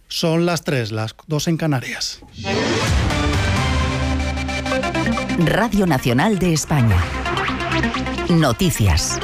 Son las 3, las 2 en Canarias. Radio Nacional de España. Noticias.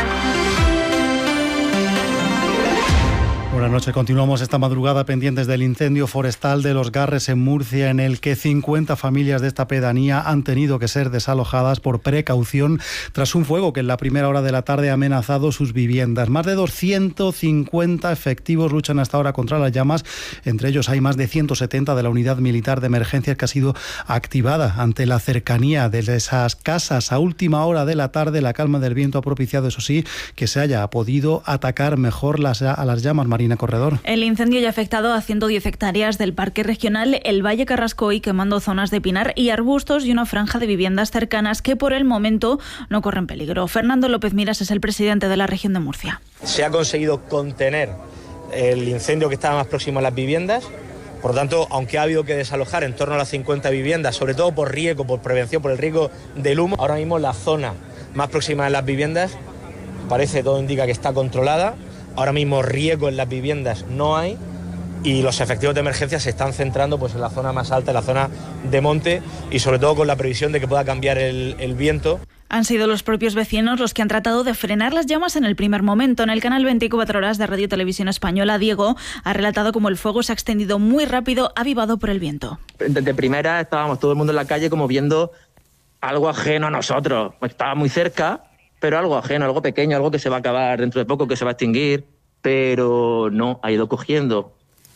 Buenas noches. Continuamos esta madrugada pendientes del incendio forestal de Los Garres en Murcia, en el que 50 familias de esta pedanía han tenido que ser desalojadas por precaución tras un fuego que en la primera hora de la tarde ha amenazado sus viviendas. Más de 250 efectivos luchan hasta ahora contra las llamas. Entre ellos hay más de 170 de la Unidad Militar de Emergencias, que ha sido activada ante la cercanía de esas casas. A última hora de la tarde, la calma del viento ha propiciado, eso sí, que se haya podido atacar mejor a las llamas. Marina Corredor. El incendio ya ha afectado a 110 hectáreas del Parque Regional El Valle Carrascoy, quemando zonas de pinar y arbustos y una franja de viviendas cercanas que por el momento no corren peligro. Fernando López Miras es el presidente de la región de Murcia. Se ha conseguido contener el incendio que estaba más próximo a las viviendas. Por lo tanto, aunque ha habido que desalojar en torno a las 50 viviendas, sobre todo por riesgo, por prevención, por el riesgo del humo, ahora mismo la zona más próxima a las viviendas parece, todo indica que está controlada. Ahora mismo riesgo en las viviendas no hay y los efectivos de emergencia se están centrando pues en la zona más alta, en la zona de monte, y sobre todo con la previsión de que pueda cambiar el viento. Han sido los propios vecinos los que han tratado de frenar las llamas en el primer momento. En el canal 24 Horas de Radio Televisión Española, Diego ha relatado cómo el fuego se ha extendido muy rápido, avivado por el viento. Desde primera estábamos todo el mundo en la calle como viendo algo ajeno a nosotros. Estaba muy cerca, pero algo ajeno, algo pequeño, algo que se va a acabar dentro de poco, que se va a extinguir, pero no, ha ido cogiendo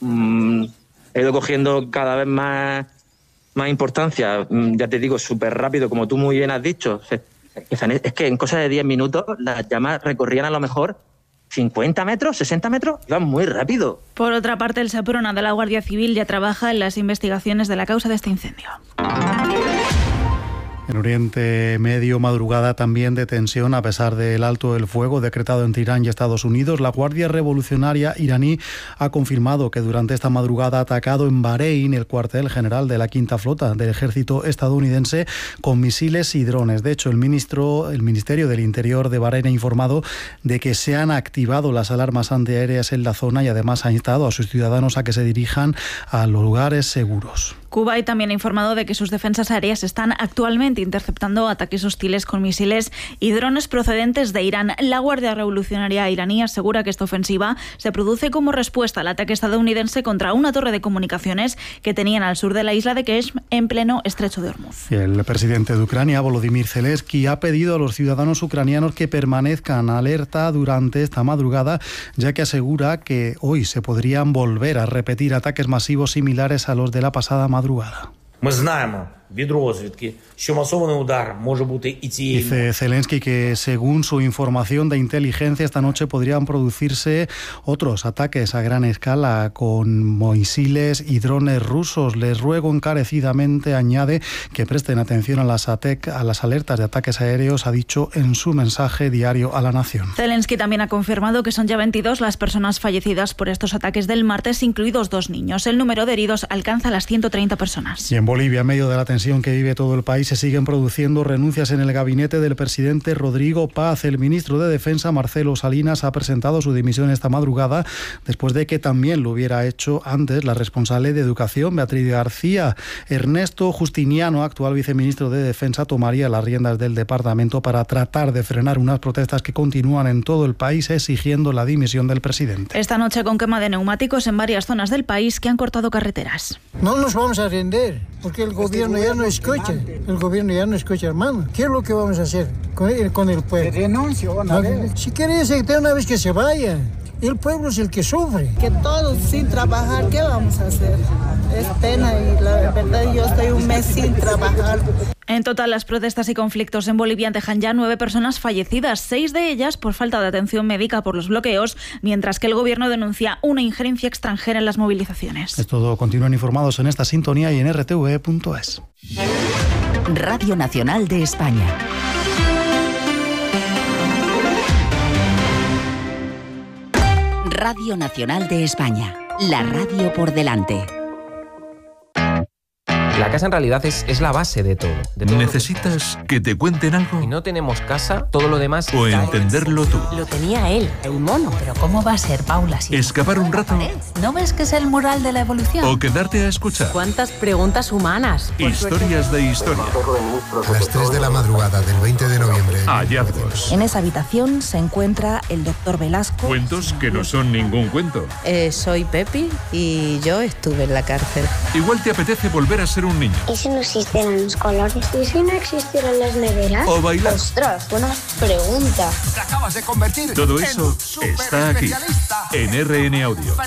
cada vez más importancia, ya te digo, súper rápido, como tú muy bien has dicho. Es que en cosa de 10 minutos las llamas recorrían a lo mejor 50 metros, 60 metros, iban muy rápido. Por otra parte, el Seprona de la Guardia Civil ya trabaja en las investigaciones de la causa de este incendio. En Oriente Medio, madrugada también de tensión a pesar del alto del fuego decretado entre Irán y Estados Unidos. La Guardia Revolucionaria iraní ha confirmado que durante esta madrugada ha atacado en Bahrein el cuartel general de la Quinta Flota del ejército estadounidense con misiles y drones. De hecho, el Ministerio del Interior de Bahrein ha informado de que se han activado las alarmas antiaéreas en la zona y además ha instado a sus ciudadanos a que se dirijan a lugares seguros. Kuwait también ha informado de que sus defensas aéreas están actualmente interceptando ataques hostiles con misiles y drones procedentes de Irán. La Guardia Revolucionaria iraní asegura que esta ofensiva se produce como respuesta al ataque estadounidense contra una torre de comunicaciones que tenían al sur de la isla de Kerch, en pleno estrecho de Hormuz. El presidente de Ucrania, Volodymyr Zelensky, ha pedido a los ciudadanos ucranianos que permanezcan alerta durante esta madrugada, ya que asegura que hoy se podrían volver a repetir ataques masivos similares a los de la pasada madrugada. Dice Zelensky que según su información de inteligencia esta noche podrían producirse otros ataques a gran escala con misiles y drones rusos. Les ruego encarecidamente, añade, que presten atención a las alertas de ataques aéreos, ha dicho en su mensaje diario a la nación. Zelensky también ha confirmado que son ya 22 las personas fallecidas por estos ataques del martes, incluidos 2 niños. El número de heridos alcanza las 130 personas. Y en Bolivia, en medio de la tensión que vive todo el país, se siguen produciendo renuncias en el gabinete del presidente Rodrigo Paz. El ministro de Defensa, Marcelo Salinas, ha presentado su dimisión esta madrugada después de que también lo hubiera hecho antes la responsable de Educación, Beatriz García. Ernesto Justiniano, actual viceministro de Defensa, tomaría las riendas del departamento para tratar de frenar unas protestas que continúan en todo el país exigiendo la dimisión del presidente. Esta noche con quema de neumáticos en varias zonas del país que han cortado carreteras. No nos vamos a render, porque el gobierno ya no escucha. El gobierno ya no escucha, hermano. ¿Qué es lo que vamos a hacer con el pueblo? Renuncio una vez. Si quiere de una vez que se vaya. El pueblo es el que sufre. Que todos sin trabajar, ¿qué vamos a hacer? Es pena y la verdad yo estoy un mes sin trabajar. En total, las protestas y conflictos en Bolivia dejan ya 9 personas fallecidas, 6 de ellas por falta de atención médica por los bloqueos, mientras que el gobierno denuncia una injerencia extranjera en las movilizaciones. Es todo. Continúen informados en esta sintonía y en rtv.es. Radio Nacional de España. Radio Nacional de España. La radio por delante. La casa en realidad es la base de todo. ¿Necesitas que te cuenten algo? Si no tenemos casa, todo lo demás... O entenderlo tú. Lo tenía él, el mono. Pero ¿cómo va a ser, Paula? Si ¿Escapar un rato? ¿No ves que es el mural de la evolución? ¿O quedarte a escuchar? ¿Cuántas preguntas humanas? Historias de historia. A las 3 de la madrugada del 20 de noviembre. Hallazgos. En esa habitación se encuentra el doctor Velasco. Cuentos que no son ningún cuento. Soy Pepi y yo estuve en la cárcel. Igual te apetece volver a ser un niño. ¿Y si no existieran los colores? ¿Y si no existieran las neveras? O bailar. Ostras, buena pregunta. Te acabas de convertir. Todo eso está aquí, en RN Audio.